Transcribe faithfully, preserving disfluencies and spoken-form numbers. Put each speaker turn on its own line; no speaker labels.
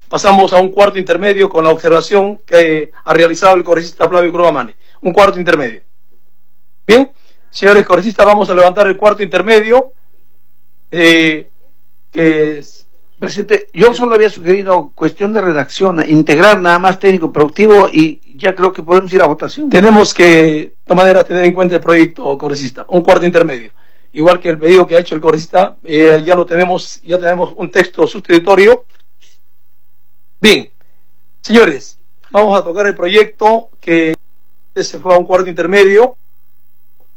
pasamos a un cuarto intermedio con la observación que ha realizado el congresista Flavio Cruz Amane. Un cuarto intermedio. Bien, señores congresistas, vamos a levantar el cuarto intermedio. Eh, que es...
Presidente, yo solo había sugerido cuestión de redacción, integrar nada más técnico productivo y ya creo que podemos ir a votación.
Tenemos que, de todas maneras, tener en cuenta el proyecto congresista, un cuarto intermedio. Igual que el pedido que ha hecho el congresista, eh, ya lo tenemos, ya tenemos un texto sustitutorio. Bien, señores, vamos a tocar el proyecto que se fue a un cuarto intermedio.